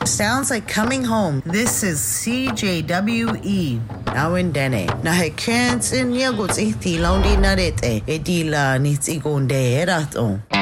sounds like coming home. This is CJWE. Now in Dene. Na he kens in yaguts ihti laundi narete. Edila nits igonde eraton.